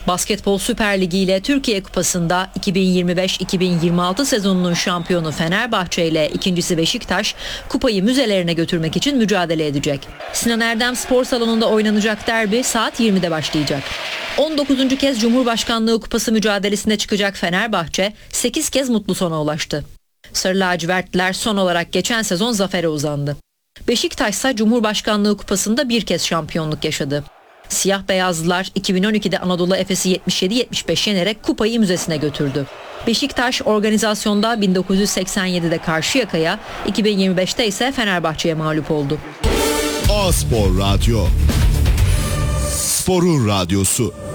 Basketbol Süper Ligi ile Türkiye Kupası'nda 2025-2026 sezonunun şampiyonu Fenerbahçe ile ikincisi Beşiktaş kupayı müzelerine götürmek için mücadele edecek. Sinan Erdem Spor Salonu'nda oynanacak derbi saat 20'de başlayacak. 19. kez Cumhurbaşkanlığı Kupası mücadelesine çıkacak Fenerbahçe 8 kez mutlu sona ulaştı. Sarı lacivertliler son olarak geçen sezon zafere uzandı. Beşiktaş ise Cumhurbaşkanlığı Kupası'nda bir kez şampiyonluk yaşadı. Siyah beyazlılar 2012'de Anadolu Efes'i 77-75 yenerek kupayı müzesine götürdü. Beşiktaş organizasyonda 1987'de Karşıyaka'ya, 2025'te ise Fenerbahçe'ye mağlup oldu. A-Spor Radyo, sporun radyosu.